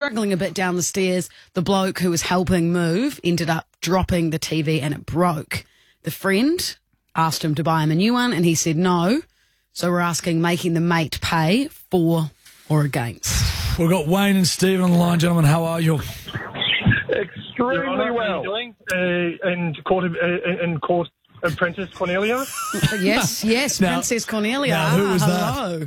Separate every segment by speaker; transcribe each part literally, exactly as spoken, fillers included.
Speaker 1: struggling a bit down the stairs. The bloke who was helping move ended up dropping the T V and it broke. The friend asked him to buy him a new one and he said no. So we're asking, making the mate pay for or against?
Speaker 2: We've got Wayne and Stephen on the line, gentlemen. How are you?
Speaker 3: Extremely well. Doing? Uh, and court, uh, and court apprentice Cornelia.
Speaker 1: Yes, yes,
Speaker 2: Now-
Speaker 1: Princess Cornelia.
Speaker 2: now, who was that?
Speaker 1: Hello.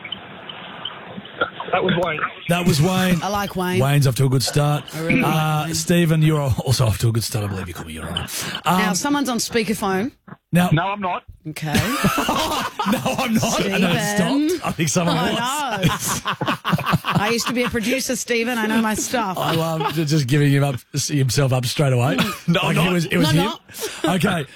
Speaker 3: That was Wayne.
Speaker 2: That was Wayne.
Speaker 1: I like Wayne.
Speaker 2: Wayne's off to a good start.
Speaker 1: I really like
Speaker 2: uh,
Speaker 1: Wayne.
Speaker 2: Stephen, you're also off to a good start. I believe you call me Your Honour. Um,
Speaker 1: Now, someone's on speakerphone.
Speaker 2: now,
Speaker 3: No, I'm not.
Speaker 1: Okay.
Speaker 2: no, I'm not. I know it
Speaker 1: Stephen.
Speaker 2: stopped. I think someone was.
Speaker 1: I know. I used to be a producer, Stephen. I know my stuff.
Speaker 2: I love just giving him up, himself up straight away. No, like
Speaker 3: not.
Speaker 2: it was, it was
Speaker 1: No,
Speaker 2: him.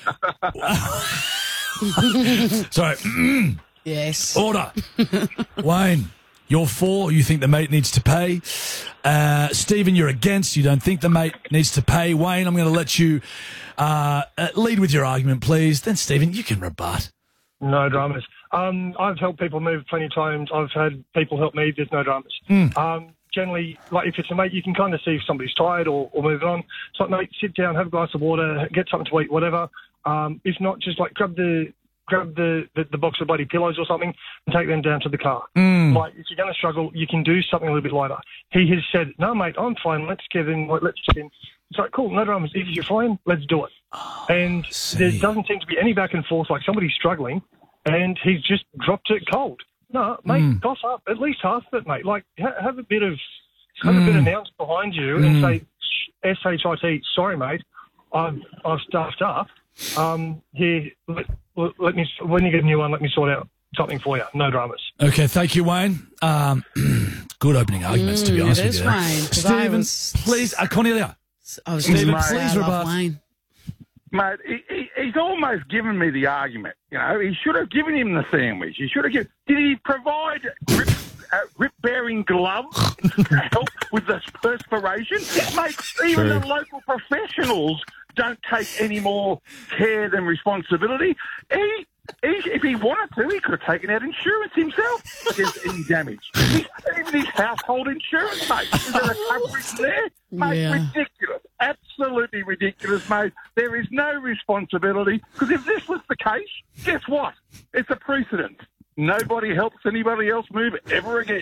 Speaker 2: Okay. Sorry.
Speaker 1: Yes.
Speaker 2: Order. Wayne, you're for. You think the mate needs to pay. Uh, Stephen, you're against. You don't think the mate needs to pay. Wayne, I'm going to let you uh, uh, lead with your argument, please. Then, Stephen, you can rebut.
Speaker 3: No dramas. Um, I've helped people move plenty of times. I've had people help me. There's no dramas.
Speaker 2: Mm.
Speaker 3: Um, generally, like if it's a mate, you can kind of see if somebody's tired or, or moving on. So, mate, sit down, have a glass of water, get something to eat, whatever. Um, if not, just like grab the grab the, the, the box of bloody pillows or something and take them down to the car.
Speaker 2: Mm.
Speaker 3: Like, if you're going to struggle, you can do something a little bit lighter. He has said, no, mate, I'm fine. Let's get in. Let's get in. It's like, cool, no dramas. If you're fine, let's do it.
Speaker 2: Oh,
Speaker 3: and
Speaker 2: see.
Speaker 3: there doesn't seem to be any back and forth, like somebody's struggling and he's just dropped it cold. No, mate,
Speaker 2: Mm.
Speaker 3: toss up at least half of it, mate. Like, ha- have a bit of have a bit
Speaker 2: Mm.
Speaker 3: of ounce behind you
Speaker 2: Mm.
Speaker 3: and say, S H I T, sorry, mate, I've, I've stuffed up. Um, here, let, let me, when you get a new one, let me sort out something for you. No dramas.
Speaker 2: Okay, thank you, Wayne. Um, good opening arguments, to be
Speaker 1: Mm,
Speaker 2: honest
Speaker 1: it
Speaker 2: with
Speaker 1: is,
Speaker 2: you.
Speaker 1: Wayne, 'cause I
Speaker 2: Stephen,
Speaker 1: was-
Speaker 2: please, uh, Cornelia.
Speaker 1: I was
Speaker 2: Stephen,
Speaker 1: just
Speaker 2: please
Speaker 1: proud of
Speaker 2: rebut.
Speaker 1: Wayne.
Speaker 4: Mate, he, he, he's almost given me the argument. You know, he should have given him the sandwich. He should have given. Did he provide grip, uh, grip-bearing gloves to help with the perspiration? Mate, even
Speaker 5: True.
Speaker 4: the local professionals don't take any more care than responsibility. He, he, if he wanted to, he could have taken out insurance himself against any damage. He's, even his household insurance, mate. Is there a coverage there? Mate,
Speaker 1: Yeah.
Speaker 4: ridiculous. Absolutely ridiculous, mate. There is no responsibility. Because if this was the case, guess what? It's a precedent. Nobody helps anybody else move ever again.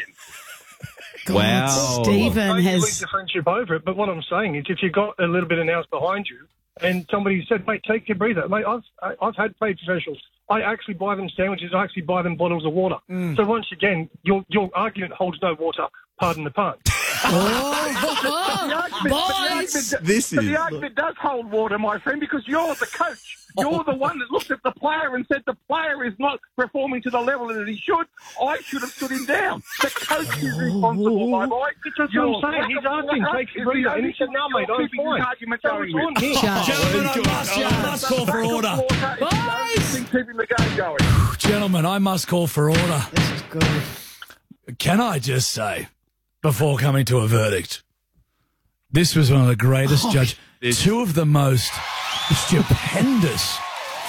Speaker 5: Wow.
Speaker 1: Stephen
Speaker 3: Don't
Speaker 1: has-
Speaker 3: lose the friendship over it. But what I'm saying is, if you've got a little bit of ounce behind you, and somebody said, "Mate, take your breather," mate, I've I- I've had paid professionals. I actually buy them sandwiches. I actually buy them bottles of water. So once again, your your argument holds no water. Pardon the pun.
Speaker 1: Oh,
Speaker 4: The argument, but the
Speaker 1: boys!
Speaker 4: argument,
Speaker 5: This
Speaker 4: but
Speaker 5: is-
Speaker 4: the argument does hold water, my friend, because you're the coach. You're the one that looked at the player and said the player is not performing to the level that he should. I should have stood him down. The coach is responsible, my boy.
Speaker 3: That's what I'm saying. He's asking, take your breather. And he said, "No, mate, I'm fine."
Speaker 4: Argument
Speaker 3: That
Speaker 4: going
Speaker 3: was on
Speaker 4: with.
Speaker 3: him.
Speaker 2: Gentlemen, I must, I must call for order.
Speaker 4: Boys! Keeping the game going.
Speaker 2: Gentlemen, I must call for order.
Speaker 1: This is good.
Speaker 2: Can I just say, before coming to a verdict, this was one of the greatest judge, two of the most stupendous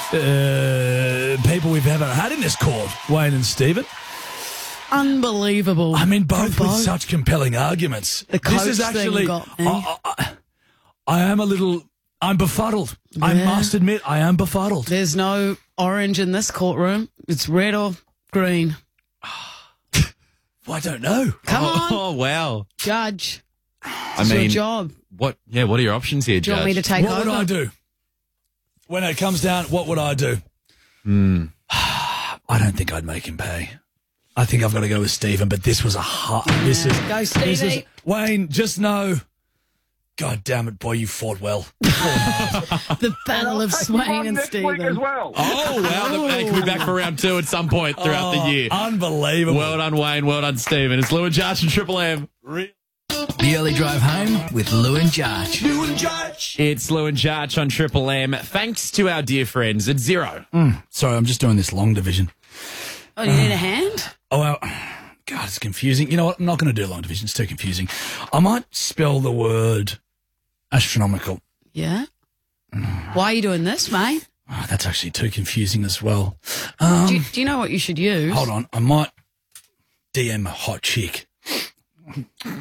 Speaker 2: uh, people we've ever had in this court, Wayne and Stephen.
Speaker 1: Unbelievable.
Speaker 2: I mean, both with
Speaker 1: Both.
Speaker 2: such compelling arguments.
Speaker 1: The
Speaker 2: this is
Speaker 1: coach thing
Speaker 2: actually,
Speaker 1: got me.
Speaker 2: I, I, I am a little, I'm befuddled. I
Speaker 1: Yeah.
Speaker 2: must admit, I am befuddled.
Speaker 1: There's no orange in this courtroom. It's red or green.
Speaker 2: Well, I don't know.
Speaker 1: Come on,
Speaker 5: Oh, wow.
Speaker 1: judge.
Speaker 5: I
Speaker 1: It's
Speaker 5: mean,
Speaker 1: your job.
Speaker 5: what? Yeah, what are your options here,
Speaker 1: Do you
Speaker 5: Judge?
Speaker 1: want me to take
Speaker 2: What
Speaker 1: over?
Speaker 2: would I do? When it comes down, what would I do?
Speaker 5: Hmm.
Speaker 2: I don't think I'd make him pay. I think I've got to go with Stephen, but this was a hard. This is
Speaker 1: Go,
Speaker 2: this
Speaker 1: Stevie.
Speaker 2: is Wayne. Just know, God damn it, boy, you fought well.
Speaker 1: The battle of
Speaker 4: Take him
Speaker 1: Swain
Speaker 4: on
Speaker 1: and
Speaker 4: next week as
Speaker 1: Stephen.
Speaker 4: well.
Speaker 5: Oh, wow. The, they could be back for round two at some point throughout the year.
Speaker 2: Unbelievable.
Speaker 5: Well done, Wayne. Well done, Stephen. It's Lou and Josh and Triple M.
Speaker 6: The early drive home with Lou and Jarch.
Speaker 5: It's Lou and Josh on Triple M. Thanks to our dear friends at Zero.
Speaker 2: Sorry, I'm just doing this long division.
Speaker 1: Oh, you need a hand?
Speaker 2: Oh, well, God, it's confusing. You know what? I'm not going to do long division. It's too confusing. I might spell the word astronomical.
Speaker 1: Yeah. Why are you doing this, mate?
Speaker 2: Oh, that's actually too confusing as well. Um,
Speaker 1: Do you, do you know what you should use?
Speaker 2: hold on. I might D M a hot chick.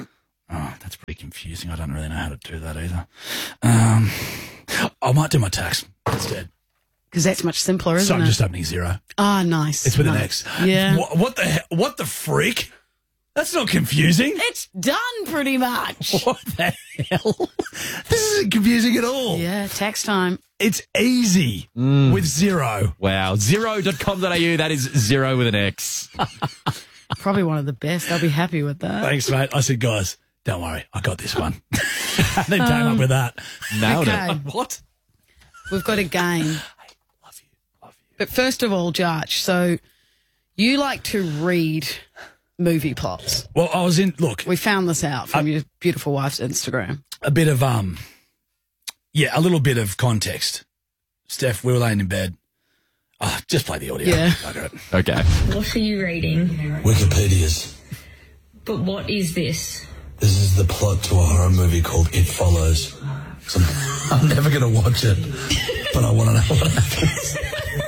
Speaker 2: Oh, that's pretty confusing. I don't really know how to do that either. Um, I might do my tax instead.
Speaker 1: Because that's much simpler, isn't
Speaker 2: So I'm
Speaker 1: it?
Speaker 2: just opening zero.
Speaker 1: Ah, nice.
Speaker 2: It's with
Speaker 1: nice.
Speaker 2: an X.
Speaker 1: Yeah.
Speaker 2: What, what the he- What the freak? That's not confusing.
Speaker 1: It's done pretty much.
Speaker 2: What the hell? This isn't confusing at all.
Speaker 1: Yeah, tax time.
Speaker 2: It's easy with zero.
Speaker 5: Wow. Zero dot com dot a u. That is zero with an X.
Speaker 1: Probably one of the best. I'll be happy with that.
Speaker 2: Thanks, mate. I said, guys, don't worry. I got this one. And then came up with that.
Speaker 5: Nailed
Speaker 1: Okay.
Speaker 5: it.
Speaker 2: What?
Speaker 1: We've got a game.
Speaker 2: Love you. Love you.
Speaker 1: But first of all, Jarch, so you like to read movie plots.
Speaker 2: Well, I was in, look,
Speaker 1: We found this out from your beautiful wife's Instagram.
Speaker 2: a bit of, um, yeah, a little bit of context. Steph, we were laying in bed. Oh, just play the audio.
Speaker 1: Yeah.
Speaker 2: I got it.
Speaker 5: Okay.
Speaker 7: What are you reading?
Speaker 8: Wikipedia's.
Speaker 7: But what is this?
Speaker 8: This is the plot to a horror movie called It Follows. So I'm, I'm never going to watch it, but I want to know what happens.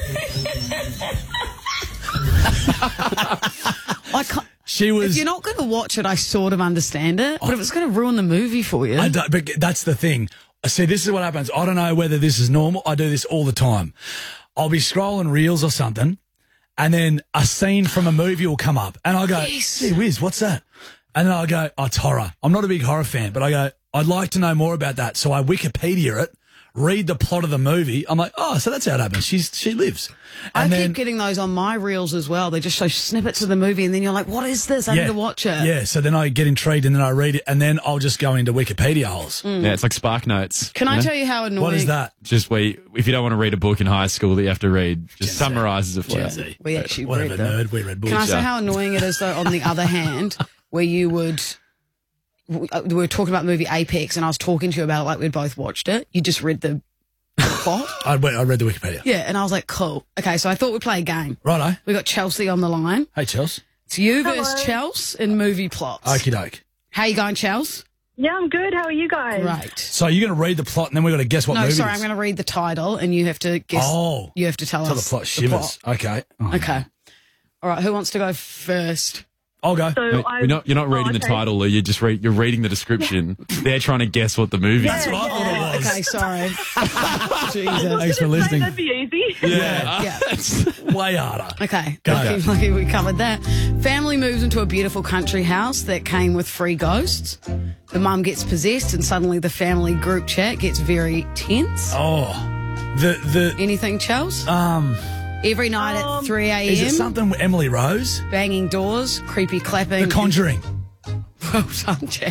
Speaker 1: I can't,
Speaker 2: She was.
Speaker 1: if you're not going to watch it, I sort of understand it. But if it's going to ruin the movie for you.
Speaker 2: I don't, but that's the thing. See, this is what happens. I don't know whether this is normal. I do this all the time. I'll be scrolling reels or something, and then a scene from a movie will come up, and I go,
Speaker 1: Yes.
Speaker 2: gee whiz, what's that? And then I go, oh, it's horror. I'm not a big horror fan, but I go, I'd like to know more about that. So I Wikipedia it, read the plot of the movie. I'm like, oh, so that's how it happens. She's She lives.
Speaker 1: I
Speaker 2: And
Speaker 1: keep
Speaker 2: then,
Speaker 1: getting those on my reels as well. They just show snippets of the movie, and then you're like, what is this? I need to watch it.
Speaker 2: Yeah, so then I get intrigued, and then I read it, and then I'll just go into Wikipedia holes.
Speaker 5: Yeah, it's like Spark Notes.
Speaker 1: Can
Speaker 5: you
Speaker 1: I
Speaker 5: know?
Speaker 1: tell you how annoying...
Speaker 2: What is that?
Speaker 5: Just where you, if you don't want to read a book in high school that you have to read, just
Speaker 2: Z.
Speaker 5: summarizes it for
Speaker 2: Gen
Speaker 5: you.
Speaker 2: Z.
Speaker 1: We actually
Speaker 2: Whatever,
Speaker 1: read them.
Speaker 2: nerd. We read books.
Speaker 1: Can I say
Speaker 5: Yeah.
Speaker 1: how annoying it is, though, on the other hand, where you would... We we were talking about the movie Apex, and I was talking to you about it like we'd both watched it. You just read the, the plot.
Speaker 2: I, wait, I read the Wikipedia.
Speaker 1: Yeah, and I was like, cool. Okay, so I thought we'd play a game.
Speaker 2: Righto.
Speaker 1: We got Chelsea on the line.
Speaker 2: Hey, Chels.
Speaker 1: It's you versus Chelsea in movie plots.
Speaker 2: Okie doke.
Speaker 1: How you going, Chelsea?
Speaker 9: Yeah, I'm good. How are you guys?
Speaker 1: Great.
Speaker 2: So you're going to read the plot, and then we've got to guess what
Speaker 1: No,
Speaker 2: movie
Speaker 1: sorry,
Speaker 2: it
Speaker 1: I'm
Speaker 2: is.
Speaker 1: going to read the title, and you have to guess.
Speaker 2: Oh.
Speaker 1: You have to tell
Speaker 2: Tell
Speaker 1: us
Speaker 2: the plot shivers. Okay. Oh,
Speaker 1: Okay. All right, who wants to go first?
Speaker 2: I'll go.
Speaker 9: So
Speaker 5: No,
Speaker 9: I,
Speaker 5: You're not, you're not
Speaker 9: oh,
Speaker 5: reading the
Speaker 9: okay.
Speaker 5: title, Lou. You're just read, you're reading the description. They're trying to guess what the movie
Speaker 9: Yeah,
Speaker 5: is.
Speaker 2: That's what I thought it was.
Speaker 1: Okay, sorry. Jesus.
Speaker 2: Thanks for listening.
Speaker 9: That'd be easy.
Speaker 2: Yeah.
Speaker 1: Yeah.
Speaker 2: Way harder.
Speaker 1: Okay.
Speaker 2: Go.
Speaker 1: Lucky, lucky we covered that. Family moves into a beautiful country house that came with free ghosts. The mum gets possessed, and suddenly the family group chat gets very tense.
Speaker 2: Oh. The, the,
Speaker 1: Anything, Chels?
Speaker 2: um,
Speaker 1: Every night at
Speaker 9: Um,
Speaker 1: three
Speaker 2: is it
Speaker 1: a.m.,
Speaker 2: something with Emily Rose?
Speaker 1: banging doors, creepy clapping.
Speaker 2: The Conjuring.
Speaker 1: Well done, Jack.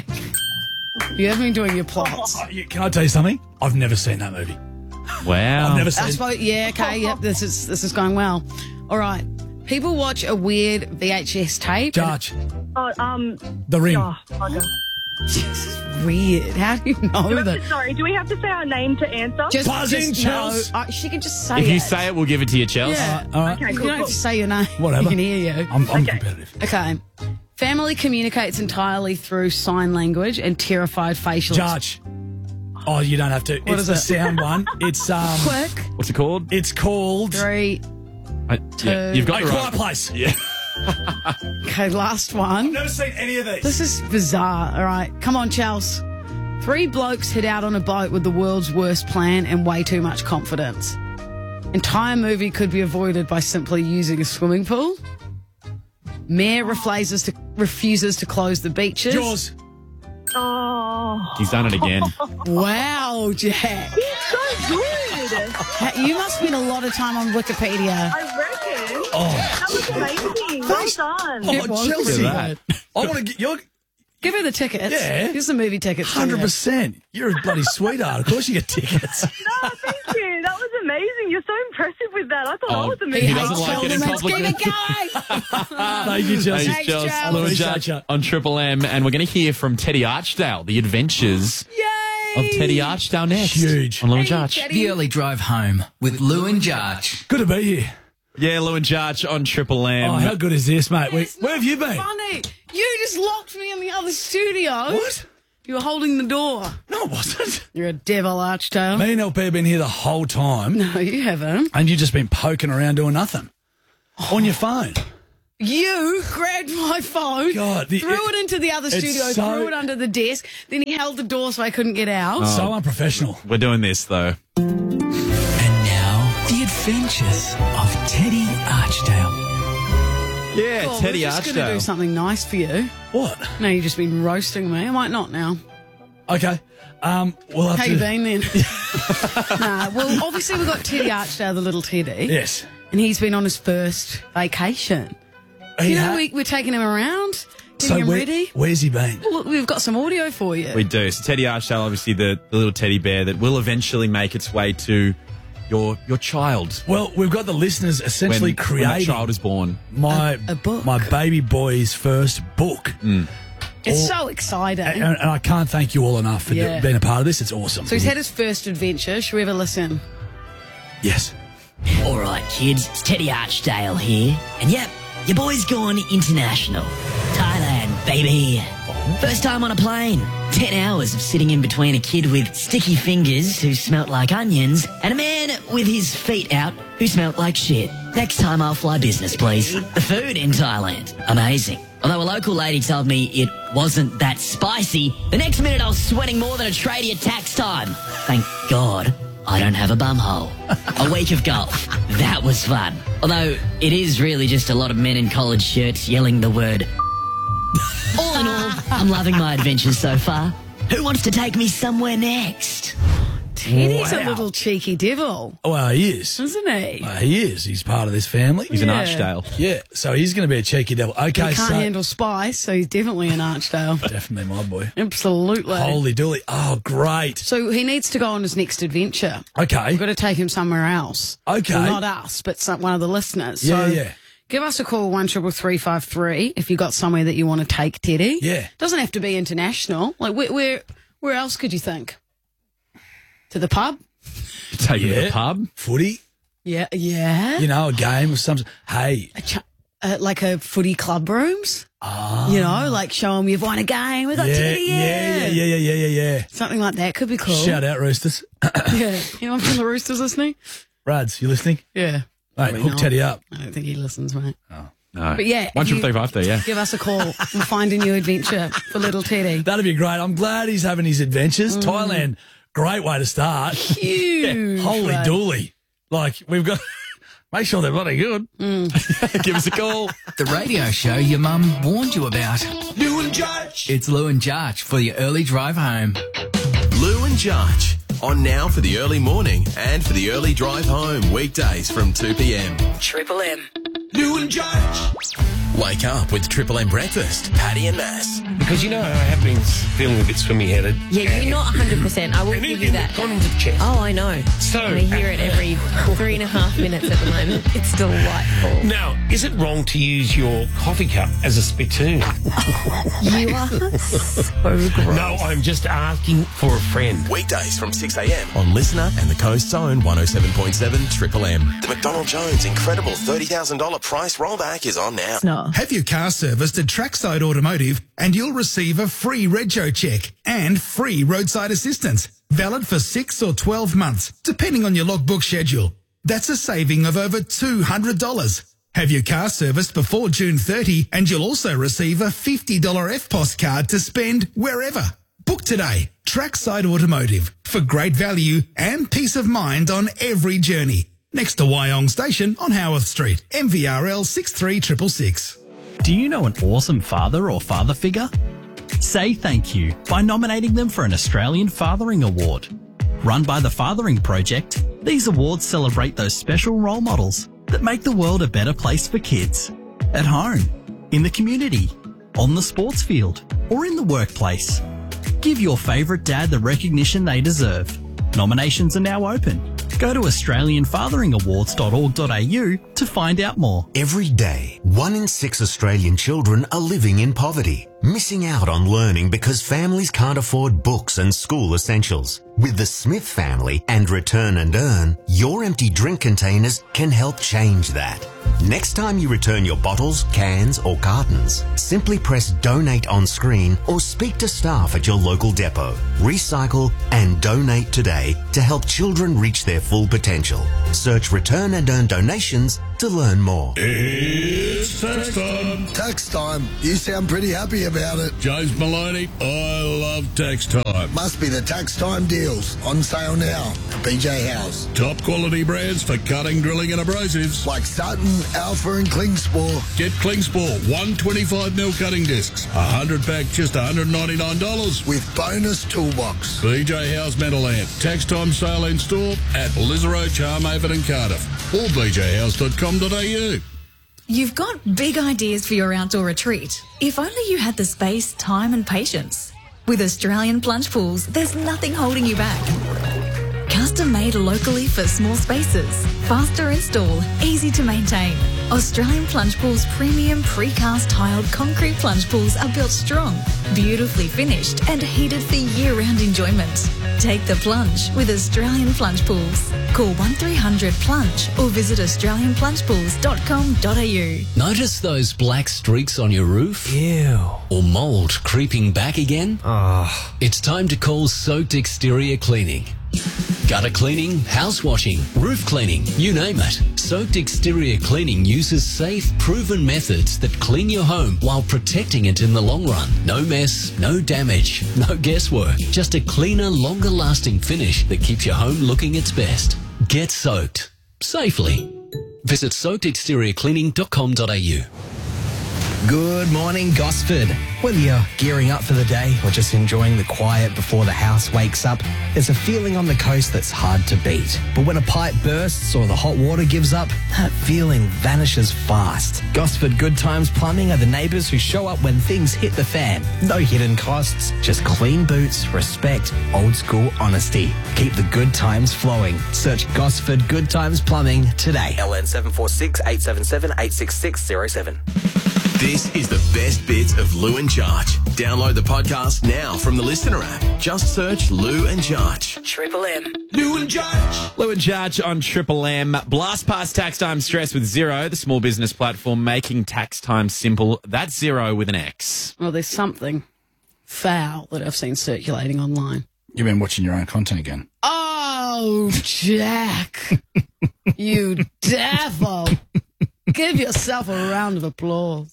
Speaker 1: You have been doing your plots.
Speaker 2: Oh, you- Can I tell you something? I've never seen that movie.
Speaker 5: Wow.
Speaker 2: I've never
Speaker 1: I
Speaker 2: seen
Speaker 1: suppose, yeah, okay, yep, this is this is going well. All right. People watch a weird V H S tape.
Speaker 2: Judge.
Speaker 9: Oh, um,
Speaker 2: The Ring.
Speaker 9: oh, okay.
Speaker 1: This is weird. How do you know
Speaker 9: Do we have
Speaker 1: that?
Speaker 9: to- sorry, do we have to say our name to answer?
Speaker 1: Just,
Speaker 2: Buzzing,
Speaker 1: just no.
Speaker 2: Chels.
Speaker 1: Uh, she can just say
Speaker 5: If
Speaker 1: it.
Speaker 5: you say it, we'll give it to you, Chelsea.
Speaker 1: Yeah.
Speaker 2: All right.
Speaker 9: okay,
Speaker 1: You
Speaker 9: cool,
Speaker 1: don't have
Speaker 9: cool.
Speaker 1: to say your name.
Speaker 2: Whatever.
Speaker 1: You can hear you.
Speaker 2: I'm, I'm
Speaker 9: Okay.
Speaker 2: competitive.
Speaker 1: Okay. Family communicates entirely through sign language and terrified facial
Speaker 2: Judge. Oh, you don't have to.
Speaker 1: What
Speaker 2: it's
Speaker 1: is
Speaker 2: the
Speaker 1: it?
Speaker 2: sound one. It's um.
Speaker 1: Quick.
Speaker 5: What's it called?
Speaker 2: It's called.
Speaker 1: Three.
Speaker 5: I, yeah, you've got
Speaker 2: A
Speaker 5: the
Speaker 2: Quiet
Speaker 5: right.
Speaker 2: Place.
Speaker 5: Yeah.
Speaker 1: Okay, last one.
Speaker 2: Never seen any of these.
Speaker 1: This is bizarre. All right. Come on, Chels. Three blokes head out on a boat with the world's worst plan and way too much confidence. Entire movie could be avoided by simply using a swimming pool. Mayor refuses to, refuses to close the beaches.
Speaker 2: Jaws.
Speaker 9: Oh,
Speaker 5: He's done it again.
Speaker 1: Wow, Jack.
Speaker 9: so good.
Speaker 1: Ha- You must spend a lot of time on Wikipedia.
Speaker 9: I reckon.
Speaker 2: Oh.
Speaker 9: That was amazing. Well done.
Speaker 2: Oh,
Speaker 1: It was
Speaker 2: Chelsea.
Speaker 5: Look at
Speaker 2: I want to get your
Speaker 1: Give her the tickets.
Speaker 2: Yeah.
Speaker 1: Here's the movie tickets. for you.
Speaker 2: hundred percent. You're a bloody sweetheart. Of course, you get tickets.
Speaker 9: No, thank you. That was amazing. You're so impressive with that. I thought
Speaker 5: Oh,
Speaker 9: that was
Speaker 5: he
Speaker 9: amazing.
Speaker 5: He doesn't like getting
Speaker 1: Let's keep it
Speaker 5: compliments.
Speaker 1: going.
Speaker 2: Thank you, Chelsea.
Speaker 5: Thanks,
Speaker 1: Thanks,
Speaker 5: Chelsea.
Speaker 1: Chels.
Speaker 5: Lou and
Speaker 2: Appreciate
Speaker 5: Judge
Speaker 2: ya.
Speaker 5: on Triple M, and we're going to hear from Teddy Archdale, the adventures
Speaker 1: Yay!
Speaker 5: of Teddy Archdale next.
Speaker 2: Huge.
Speaker 5: On Lou and
Speaker 1: Hey,
Speaker 5: Judge.
Speaker 1: Teddy.
Speaker 6: The early drive home with Lou and Jarch.
Speaker 2: Good to be here.
Speaker 5: Yeah, Lou and Judge on Triple M.
Speaker 2: Oh, how good is this, mate? We,
Speaker 1: It's
Speaker 2: where have
Speaker 1: not
Speaker 2: you been?
Speaker 1: Funny. You just locked me in the other studio.
Speaker 2: What?
Speaker 1: You were holding the door.
Speaker 2: No, it wasn't.
Speaker 1: You're a devil, Archdale.
Speaker 2: Me and L P have been here the whole time,
Speaker 1: No, you haven't.
Speaker 2: and you've just been poking around doing nothing on your phone.
Speaker 1: You grabbed my phone,
Speaker 2: God, the-
Speaker 1: threw
Speaker 2: it-
Speaker 1: it into the other
Speaker 2: it's
Speaker 1: studio,
Speaker 2: so-
Speaker 1: threw it under the desk, then he held the door so I couldn't get out.
Speaker 2: So unprofessional.
Speaker 5: We're doing this, though.
Speaker 6: And now, the adventures of Teddy Archdale.
Speaker 5: Yeah,
Speaker 1: God,
Speaker 5: Teddy
Speaker 1: we're just going to
Speaker 5: Archdale.
Speaker 1: do something nice for you.
Speaker 2: What?
Speaker 1: No, you've just been roasting me. I might not now.
Speaker 2: Okay. Um, we'll have
Speaker 1: How
Speaker 2: to...
Speaker 1: you been then? Nah, well, obviously we've got Teddy Archdale, the little Teddy.
Speaker 2: Yes.
Speaker 1: And he's been on his first vacation.
Speaker 2: He
Speaker 1: you know,
Speaker 2: ha-
Speaker 1: we, we're taking him around, getting
Speaker 2: so
Speaker 1: him
Speaker 2: where,
Speaker 1: ready.
Speaker 2: where's he been?
Speaker 1: Well, we've got some audio for you.
Speaker 5: We do. So Teddy Archdale, obviously the, the little teddy bear that will eventually make its way to your your child.
Speaker 2: Well, we've got the listeners essentially
Speaker 5: when,
Speaker 2: creating
Speaker 5: when that child is born.
Speaker 2: my
Speaker 1: A- a book.
Speaker 2: my baby boy's first book.
Speaker 1: It's
Speaker 2: all-
Speaker 1: so exciting.
Speaker 2: And, and I can't thank you all enough for
Speaker 1: Yeah.
Speaker 2: being a part of this. It's awesome.
Speaker 1: so he's had his first adventure. Should we have a listen?
Speaker 2: Yes.
Speaker 10: All right, kids, it's Teddy Archdale here. And yep, your boy's gone international. Thailand, baby. First time on a plane. Ten hours of sitting in between a kid with sticky fingers who smelt like onions and a man with his feet out who smelt like shit. Next time I'll fly business, please. The food in Thailand, amazing. Although a local lady told me it wasn't that spicy, the next minute I was sweating more than a tradie at tax time. Thank God I don't have a bumhole. A week of golf. That was fun. Although it is really just a lot of men in collared shirts yelling the word. All in all, I'm loving my adventures so far. Who wants to take me somewhere next?
Speaker 1: Teddy's a
Speaker 2: Wow.
Speaker 1: little cheeky devil,
Speaker 2: Well, he is.
Speaker 1: isn't he?
Speaker 2: Uh, he is. He's part of this family.
Speaker 5: He's an
Speaker 1: Yeah.
Speaker 5: Archdale.
Speaker 2: Yeah, so he's going to be a cheeky devil. Okay,
Speaker 1: He can't
Speaker 2: so
Speaker 1: handle spice, so he's definitely an Archdale.
Speaker 2: definitely my boy.
Speaker 1: Absolutely.
Speaker 2: Holy dooly! Oh, great.
Speaker 1: So he needs to go on his next adventure.
Speaker 2: Okay.
Speaker 1: We've got to take him somewhere else.
Speaker 2: Okay.
Speaker 1: Well, not us, but some, one of the listeners.
Speaker 2: Yeah,
Speaker 1: so
Speaker 2: yeah.
Speaker 1: Give us a call, one triple three five three, if you got somewhere that you want to take Teddy.
Speaker 2: Yeah.
Speaker 1: Doesn't have to be international. Like, where, where, where else could you think? To the pub?
Speaker 5: Take him to
Speaker 2: Yeah.
Speaker 5: the pub.
Speaker 2: Footy.
Speaker 1: Yeah, yeah.
Speaker 2: You know, a game of some. Hey,
Speaker 1: A ch- uh, like a footy club rooms. Oh. You know, like show them you've won a game. We got
Speaker 2: yeah,
Speaker 1: Teddy.
Speaker 2: yeah, yeah, yeah, yeah, yeah, yeah, yeah.
Speaker 1: Something like that could be cool.
Speaker 2: Shout out, Roosters.
Speaker 1: Yeah. You know, from the Roosters listening?
Speaker 2: Rads, you listening?
Speaker 1: Yeah.
Speaker 2: Mate,
Speaker 1: Probably
Speaker 2: hook
Speaker 1: not.
Speaker 2: Teddy up.
Speaker 1: I don't think he listens, mate.
Speaker 5: No.
Speaker 1: But yeah.
Speaker 5: One
Speaker 1: if
Speaker 5: triple
Speaker 1: you-
Speaker 5: three five three, yeah.
Speaker 1: Give us a call and find a new adventure for little Teddy.
Speaker 2: That'd be great. I'm glad he's having his adventures. Thailand, great way to start.
Speaker 1: Huge.
Speaker 2: Holy
Speaker 1: right?
Speaker 2: dooly. Like, we've got. Make sure they're bloody good.
Speaker 5: Give us a call.
Speaker 6: The radio show your mum warned you about.
Speaker 8: Lou and Judge.
Speaker 6: It's Lou and Jarch for your early drive home.
Speaker 11: Lou and Jarch. On now for the early morning and for the early drive home. Weekdays from two p.m.
Speaker 10: Triple M.
Speaker 8: Lou and Judge.
Speaker 11: Wake up with Triple M Breakfast. Paddy and Mass.
Speaker 12: Because, you know, I have been feeling a bit swimmy-headed.
Speaker 13: Yeah, you're not one hundred percent. I will
Speaker 12: And
Speaker 13: give
Speaker 12: it-
Speaker 13: you that.
Speaker 12: Gone into the chest.
Speaker 13: Oh, I know.
Speaker 12: So-
Speaker 13: I hear it every three and a half minutes at the moment. It's delightful.
Speaker 12: Now, is it wrong to use your coffee cup as a spittoon?
Speaker 13: You are so gross.
Speaker 12: No, I'm just asking for a friend.
Speaker 11: Weekdays from six a.m. on Listener and the Coast's Own one oh seven point seven Triple M. The McDonald Jones incredible thirty thousand dollars price rollback is on now.
Speaker 13: No.
Speaker 14: Have your car serviced at Trackside Automotive and you'll receive a free rego check and free roadside assistance. Valid for six or twelve months, depending on your logbook schedule. That's a saving of over two hundred dollars. Have your car serviced before June thirtieth and you'll also receive a fifty dollars F P O S card to spend wherever. Book today. Trackside Automotive for great value and peace of mind on every journey. Next to Wyong Station on Howarth Street, M V R L six three six six six.
Speaker 15: Do you know an awesome father or father figure? Say thank you by nominating them for an Australian Fathering Award. Run by the Fathering Project, these awards celebrate those special role models that make the world a better place for kids. At home, in the community, on the sports field, or in the workplace. Give your favourite dad the recognition they deserve. Nominations are now open. Go to australian fathering awards dot org dot a u to find out more.
Speaker 16: Every day, one in six Australian children are living in poverty, missing out on learning because families can't afford books and school essentials. With the Smith family and Return and Earn, your empty drink containers can help change that. Next time you return your bottles, cans or cartons, simply press donate on screen or speak to staff at your local depot. Recycle and donate today to help children reach their full potential. Search Return and Earn donations to learn more.
Speaker 17: It's tax time.
Speaker 18: Tax time. You sound pretty happy about it.
Speaker 17: James Maloney, I love tax time.
Speaker 18: Must be the tax time deals on sale now at B J House.
Speaker 17: Top quality brands for cutting, drilling and abrasives.
Speaker 18: Like Sutton, Alpha and Klingspor.
Speaker 17: Get Klingspor one twenty-five mil cutting discs. one hundred pack just one hundred ninety-nine dollars.
Speaker 18: With bonus toolbox.
Speaker 17: B J House Metal Amp. Tax time sale in store at Lisero, Charmhaven and Cardiff. Or b j house dot com dot a u.
Speaker 19: You've got big ideas for your outdoor retreat. If only you had the space, time and patience. With Australian Plunge Pools, there's nothing holding you back. Custom made locally for small spaces. Faster install, easy to maintain. Australian Plunge Pools premium precast tiled concrete plunge pools are built strong, beautifully finished and heated for year-round enjoyment. Take the plunge with Australian Plunge Pools. Call one three hundred plunge or visit australian plunge pools dot com dot a u.
Speaker 20: Notice those black streaks on your roof? Ew. Or mould creeping back again? Ah. It's time to call Soaked Exterior Cleaning. Gutter cleaning, house washing, roof cleaning, you name it. Soaked Exterior Cleaning uses safe, proven methods that clean your home while protecting it in the long run. No mess, no damage, no guesswork. Just a cleaner, longer lasting finish that keeps your home looking its best. Get soaked. Safely. Visit soaked exterior cleaning dot com dot a u.
Speaker 21: Good morning, Gosford. Whether you're gearing up for the day or just enjoying the quiet before the house wakes up, there's a feeling on the coast that's hard to beat. But when a pipe bursts or the hot water gives up, that feeling vanishes fast. Gosford Good Times Plumbing are the neighbours who show up when things hit the fan. No hidden costs, just clean boots, respect, old school honesty. Keep the good times flowing. Search Gosford Good Times Plumbing today.
Speaker 22: L N seven four six, eight seven seven, eight six six zero seven.
Speaker 11: This is the best bits of Lou and Jarch. Download the podcast now from the Listener app. Just search Lou and Jarch.
Speaker 10: Triple M.
Speaker 5: Lou and Jarch. Lou and Jarch on Triple M. Blast past tax time stress with Xero, the small business platform making tax time simple. That's Xero with an X.
Speaker 1: Well, there's something foul that I've seen circulating online.
Speaker 2: You've been watching your own content again.
Speaker 1: Oh, Jack. You devil. Give yourself a round of applause.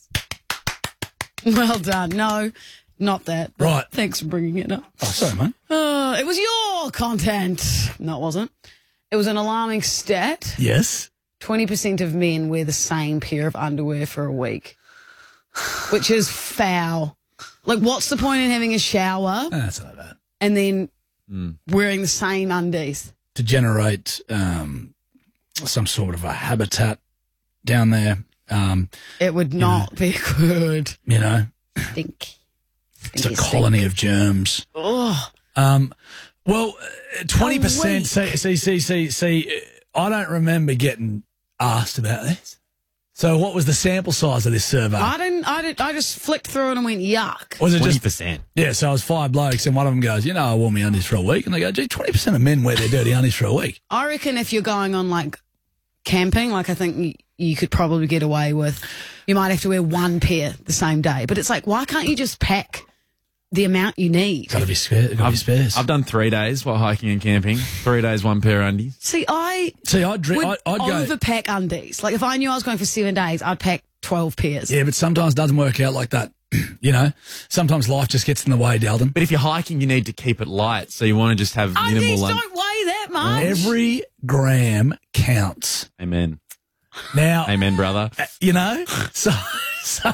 Speaker 1: Well done. No, not that.
Speaker 2: Right.
Speaker 1: Thanks for bringing it up.
Speaker 2: Oh, sorry, man.
Speaker 1: Uh, it was your content. No, it wasn't. It was an alarming stat.
Speaker 2: Yes.
Speaker 1: twenty percent of men wear the same pair of underwear for a week, which is foul. Like, what's the point in having a shower?
Speaker 2: Oh, that's not bad.
Speaker 1: And then
Speaker 5: mm.
Speaker 1: wearing the same undies?
Speaker 2: To generate um, some sort of a habitat down there. Um,
Speaker 1: it would not know, be good.
Speaker 2: You know,
Speaker 1: stink.
Speaker 2: It's a colony
Speaker 1: stink.
Speaker 2: of germs.
Speaker 1: Oh.
Speaker 2: Um, well, twenty percent. See, see, see, see, see. I don't remember getting asked about this. So, what was the sample size of this survey?
Speaker 1: I didn't. I didn't. I just flicked through it and went, "Yuck."
Speaker 2: Was it
Speaker 5: twenty
Speaker 2: just
Speaker 5: percent?
Speaker 2: Yeah. So it was five blokes, and one of them goes, "You know, I wore my undies for a week," and they go, "Gee, twenty percent of men wear their dirty undies for a week."
Speaker 1: I reckon if you're going on like camping, like I think you, you could probably get away with, you might have to wear one pair the same day. But it's like, why can't you just pack the amount you need?
Speaker 2: Got to be spare. Got to be spares.
Speaker 5: I've done three days while hiking and camping. Three days, one pair of undies.
Speaker 1: See, I
Speaker 2: see. I'd, dri-
Speaker 1: would
Speaker 2: I'd, I'd go
Speaker 1: overpack undies. Like if I knew I was going for seven days, I'd pack twelve pairs.
Speaker 2: Yeah, but sometimes it doesn't work out like that. You know, sometimes life just gets in the way, Dalton.
Speaker 5: But if you're hiking, you need to keep it light, so you want to just have minimal.
Speaker 1: Undies
Speaker 5: un-
Speaker 1: don't weigh that much.
Speaker 2: Every gram counts.
Speaker 5: Amen.
Speaker 2: Now,
Speaker 5: amen, brother.
Speaker 2: Uh, you know, so so.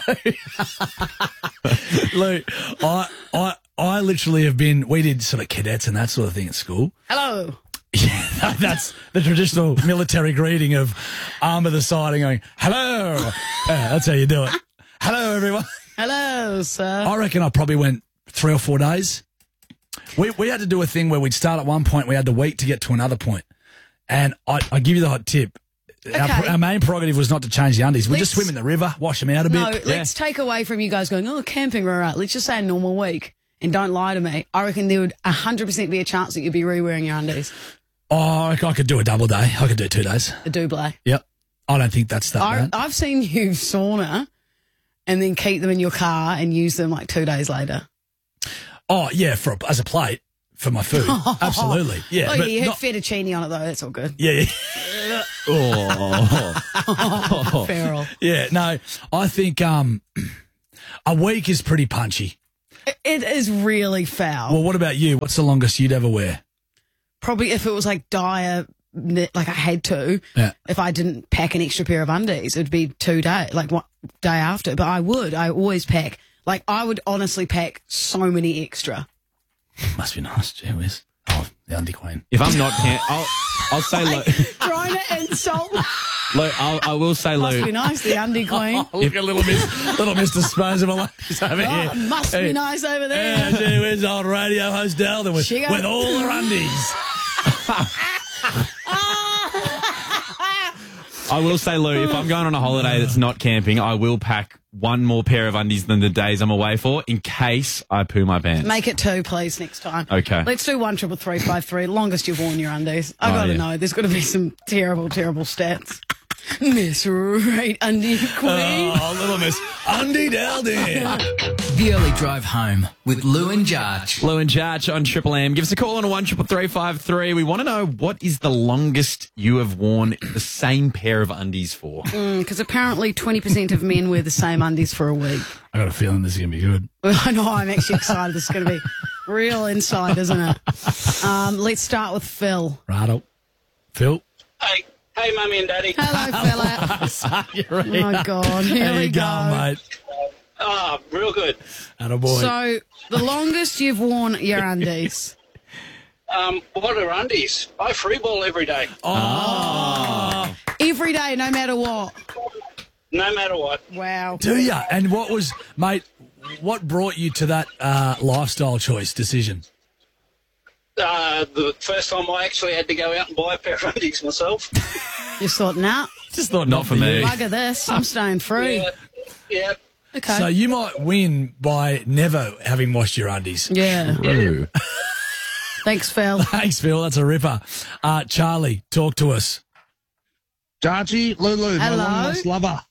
Speaker 2: Look, I I I literally have been. We did sort of cadets and that sort of thing at school.
Speaker 1: Hello.
Speaker 2: Yeah, that's the traditional military greeting of arm of the side and going, hello. Yeah, that's how you do it. Hello, everyone.
Speaker 1: Hello, sir.
Speaker 2: I reckon I probably went three or four days. We we had to do a thing where we'd start at one point, we had to wait to get to another point. And I, I give you the hot tip.
Speaker 1: Okay.
Speaker 2: Our, our main prerogative was not to change the undies. We
Speaker 1: Let's,
Speaker 2: just swim in the river, wash them out a bit.
Speaker 1: No,
Speaker 2: yeah.
Speaker 1: let's take away from you guys going, oh, camping, all right. Let's just say a normal week. And don't lie to me. I reckon there would one hundred percent be a chance that you'd be re-wearing your undies.
Speaker 2: Oh, I could do a double day. I could do two days.
Speaker 1: A double.
Speaker 2: Yep. I don't think that's that
Speaker 1: I,
Speaker 2: bad.
Speaker 1: I've seen you sauna and then keep them in your car and use them like two days later.
Speaker 2: Oh, yeah, for a, as a plate for my food. Absolutely. Yeah.
Speaker 1: Oh,
Speaker 2: but
Speaker 1: yeah, you had
Speaker 2: not,
Speaker 1: fettuccine on it, though. That's all good.
Speaker 2: Yeah, yeah.
Speaker 5: Oh.
Speaker 1: Feral.
Speaker 2: Yeah, no, I think um, a week is pretty punchy.
Speaker 1: It is really foul.
Speaker 2: Well, what about you? What's the longest you'd ever wear?
Speaker 1: Probably if it was like dire, like I had to,
Speaker 2: Yeah.
Speaker 1: if I didn't pack an extra pair of undies, it'd be two days, like one day after. But I would, I always pack. Like I would honestly pack so many extra.
Speaker 2: Must be nice, gee whiz. Oh, the undie queen.
Speaker 5: If I'm not, can- I'll, I'll say, Lou.
Speaker 1: Trying to insult.
Speaker 5: Lou, I'll, I will say,
Speaker 1: Must
Speaker 5: Lou.
Speaker 1: be nice, the undie queen.
Speaker 2: Oh, look at little Miss, little Mister Disposable He's over
Speaker 1: Oh,
Speaker 2: here.
Speaker 1: must
Speaker 2: Hey.
Speaker 1: be nice over there.
Speaker 2: Yeah, gee whiz, old radio host Dalton with,
Speaker 1: She got-
Speaker 2: with all her undies.
Speaker 5: I will say, Lou, if I'm going on a holiday that's not camping, I will pack one more pair of undies than the days I'm away for in case I poo my pants.
Speaker 1: Make it two, please, next time.
Speaker 5: Okay.
Speaker 1: Let's do one triple three five three. Longest you've worn your undies. I
Speaker 5: Oh,
Speaker 1: gotta
Speaker 5: yeah.
Speaker 1: know. There's got to be some terrible, terrible stats. Miss Right Undie Queen.
Speaker 2: Oh, little Miss Undie Dalton.
Speaker 6: The Early Drive Home with Lou and Jarch.
Speaker 5: Lou and Jarch on Triple M. Give us a call on a one triple three five three. We want to know what is the longest you have worn the same pair of undies for.
Speaker 1: Because apparently twenty percent of men wear the same undies for a week.
Speaker 2: I got a feeling this is going to be good.
Speaker 1: I know, I'm actually excited. This is going to be real inside, isn't it? Um, let's start with Phil.
Speaker 2: Righto. Phil?
Speaker 3: Hey, hey, mummy and daddy.
Speaker 1: Hello, fella.
Speaker 2: You're
Speaker 1: Oh, my God. Here
Speaker 2: How
Speaker 1: we
Speaker 2: you
Speaker 1: go.
Speaker 2: going, mate?
Speaker 3: Oh, real good.
Speaker 2: Attaboy.
Speaker 1: So, the longest you've worn your undies.
Speaker 3: Um, what are undies? I freeball every day.
Speaker 2: Oh.
Speaker 1: Every day, no matter what.
Speaker 3: No matter what.
Speaker 1: Wow.
Speaker 2: Do ya? And what was, mate, what brought you to that uh, lifestyle choice decision?
Speaker 3: Uh, the first time I actually had to go out and buy a pair of undies myself.
Speaker 1: Just thought, nah,
Speaker 5: Just thought not for me.
Speaker 1: bugger this. I'm staying free.
Speaker 3: Yeah. Yeah.
Speaker 1: Okay.
Speaker 2: So you might win by never having washed your undies.
Speaker 1: Yeah.
Speaker 5: True.
Speaker 1: Thanks, Phil.
Speaker 2: Thanks, Phil. That's a ripper. Uh, Charlie, talk to us.
Speaker 4: Jarchy, Lulu, my
Speaker 1: Hello.
Speaker 4: long lost lover.